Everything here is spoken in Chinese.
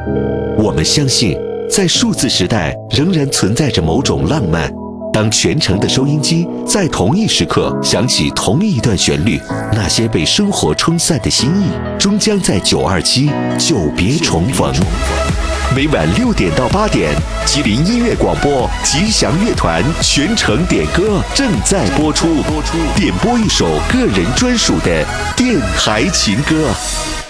我们相信，在数字时代仍然存在着某种浪漫。当全城的收音机在同一时刻响起同一段旋律，那些被生活冲散的心意，终将在927久别重逢。每晚6点到8点，吉林音乐广播吉祥乐团全程点歌正在播出，点播一首个人专属的电台情歌。